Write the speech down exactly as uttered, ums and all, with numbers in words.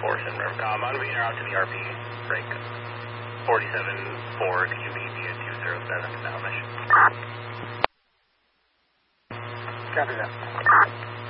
Forsen River. Um, on being out to the R P, break forty-seven four, could you meet me at two zero seven now mission? Copy that.